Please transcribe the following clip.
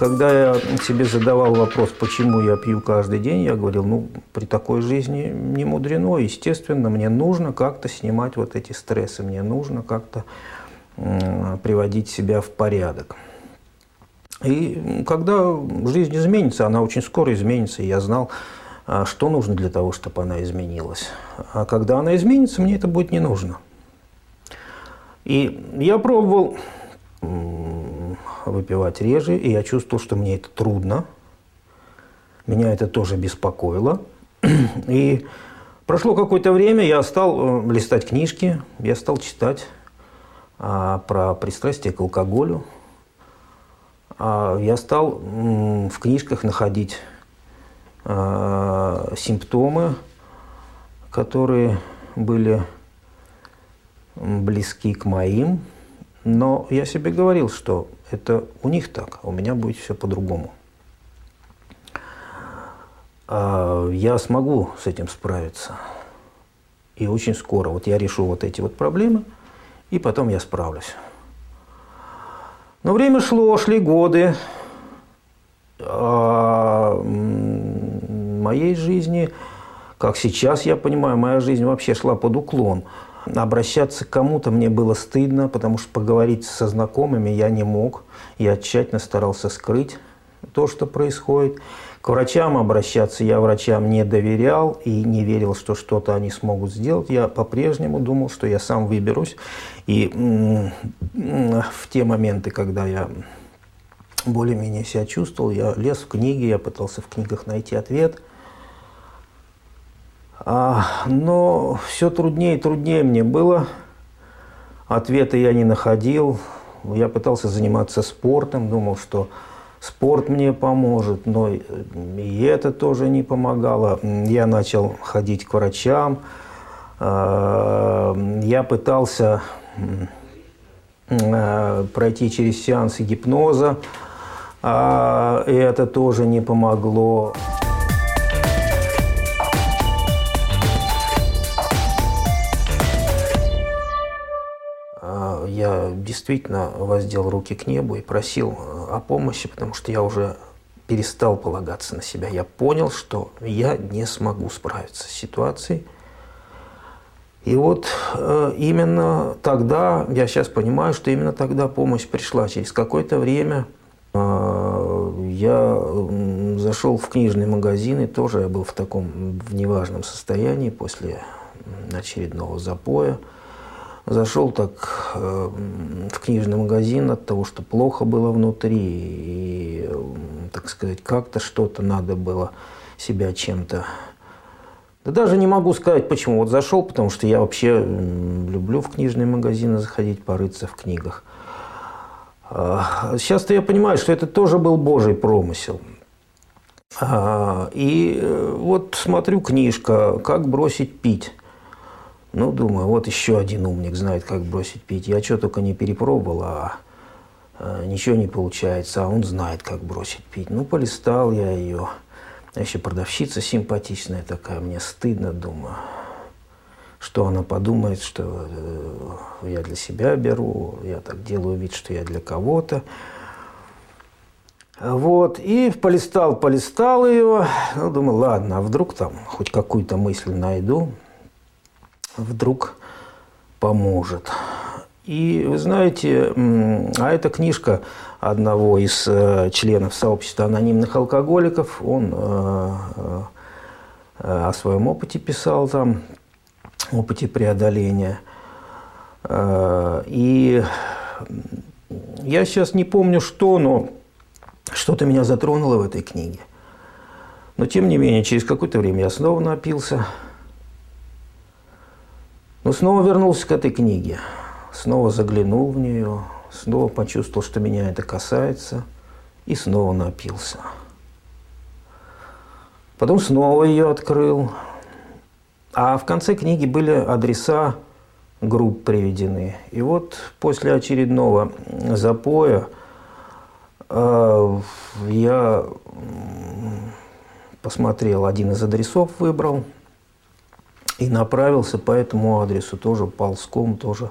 когда я себе задавал вопрос, почему я пью каждый день, я говорил, при такой жизни не мудрено, естественно, мне нужно как-то снимать вот эти стрессы, мне нужно как-то приводить себя в порядок. И когда жизнь изменится, она очень скоро изменится, и я знал, что нужно для того, чтобы она изменилась. А когда она изменится, мне это будет не нужно. И я пробовал выпивать реже, и я чувствовал, что мне это трудно. Меня это тоже беспокоило. И прошло какое-то время, я стал листать книжки, я стал читать про пристрастие к алкоголю. Я стал в книжках находить симптомы, которые были близки к моим. Но я себе говорил, что это у них так, а у меня будет все по-другому. Я смогу с этим справиться. И очень скоро. Вот я решу вот эти вот проблемы, и потом я справлюсь. Но время шло, шли годы. В моей жизни, как сейчас я понимаю, моя жизнь вообще шла под уклон. Обращаться к кому-то мне было стыдно, потому что поговорить со знакомыми я не мог. Я тщательно старался скрыть то, что происходит. К врачам обращаться я врачам не доверял и не верил, что что-то они смогут сделать. Я по-прежнему думал, что я сам выберусь. И в те моменты, когда я более-менее себя чувствовал, я лез в книги, я пытался в книгах найти ответ. Но все труднее и труднее мне было. Ответа я не находил. Я пытался заниматься спортом, думал, что спорт мне поможет, но и это тоже не помогало. Я начал ходить к врачам. Я пытался пройти через сеансы гипноза, и это тоже не помогло. Я действительно воздел руки к небу и просил о помощи, потому что я уже перестал полагаться на себя. Я понял, что я не смогу справиться с ситуацией. И вот именно тогда, я сейчас понимаю, что именно тогда помощь пришла. Через какое-то время я зашел в книжный магазин, и тоже я был в таком неважном состоянии после очередного запоя. Зашел так в книжный магазин от того, что плохо было внутри, и, так сказать, как-то что-то надо было себя чем-то... Да даже не могу сказать, почему. Вот зашел, потому что я вообще люблю в книжные магазины заходить, порыться в книгах. Сейчас-то я понимаю, что это тоже был Божий промысел. И вот смотрю книжка «Как бросить пить». Думаю, вот еще один умник знает, как бросить пить. Я что только не перепробовал, ничего не получается, а он знает, как бросить пить. Полистал я ее. Еще продавщица симпатичная такая, мне стыдно, думаю, что она подумает, что я для себя беру, я так делаю вид, что я для кого-то. Вот, и полистал ее. Думаю, ладно, а вдруг там хоть какую-то мысль найду. Вдруг поможет. И вы знаете, эта книжка одного из членов сообщества анонимных алкоголиков, он о своем опыте писал там, опыте преодоления. И я сейчас не помню что, но что-то меня затронуло в этой книге. Но тем не менее, через какое-то время я снова напился. Но снова вернулся к этой книге, снова заглянул в нее, снова почувствовал, что меня это касается, и снова напился. Потом снова ее открыл. А в конце книги были адреса групп приведены. И вот после очередного запоя я посмотрел, один из адресов выбрал, и направился по этому адресу, тоже ползком, тоже